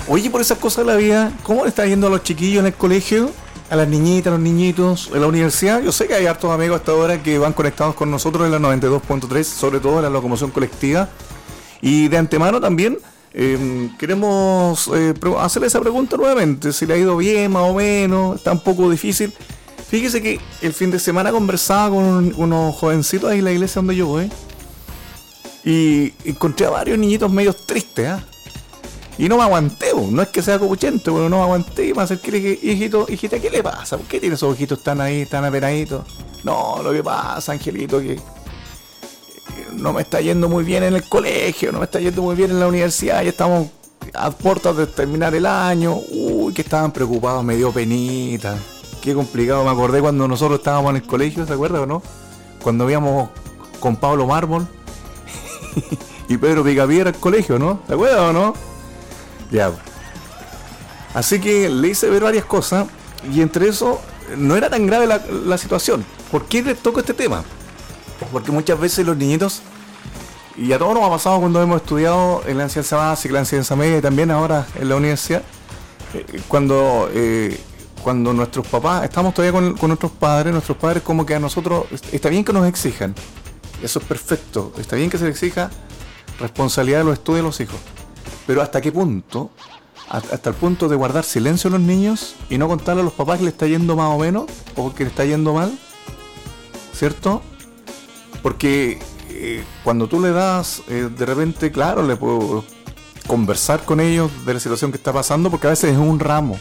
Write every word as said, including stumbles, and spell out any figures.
Oye, por esas cosas de la vida, ¿cómo le está yendo a los chiquillos en el colegio? A las niñitas, a los niñitos, en la universidad. Yo sé que hay hartos amigos hasta ahora que van conectados con nosotros en la noventa y dos punto tres, sobre todo en la locomoción colectiva. Y de antemano también eh, queremos eh, hacerle esa pregunta nuevamente, si le ha ido bien, más o menos, está un poco difícil. Fíjese que el fin de semana conversaba con un, unos jovencitos ahí en la iglesia donde yo voy y encontré a varios niñitos medio tristes, ¿eh? Y no me aguanté, no es que sea copuchento, pero no me aguanté y me acerqué y le dije, hijito, hijita, ¿qué le pasa? ¿Por qué tiene esos ojitos tan ahí, tan apenaditos? No, lo que pasa, Angelito, que no me está yendo muy bien en el colegio, no me está yendo muy bien en la universidad, ya estamos a puertas de terminar el año. Uy, que estaban preocupados, me dio penita. Qué complicado, me acordé cuando nosotros estábamos en el colegio, ¿se acuerda o no? Cuando íbamos con Pablo Mármol y Pedro Picapiedra al colegio, ¿no? ¿Se acuerda o no? Ya. Así que le hice ver varias cosas y entre eso no era tan grave la, la situación. ¿Por qué les toco este tema? Porque muchas veces los niñitos, y a todos nos ha pasado cuando hemos estudiado en la enseñanza básica, la enseñanza media y también ahora en la universidad, eh, cuando eh, cuando nuestros papás, estamos todavía con, con nuestros padres, nuestros padres como que a nosotros, está bien que nos exijan, eso es perfecto, está bien que se les exija responsabilidad de los estudios de los hijos, pero ¿hasta qué punto? Hasta el punto de guardar silencio a los niños y no contarle a los papás que le está yendo más o menos o que le está yendo mal, ¿cierto? Porque eh, cuando tú le das, eh, de repente, claro, le puedo conversar con ellos de la situación que está pasando, porque a veces es un ramo,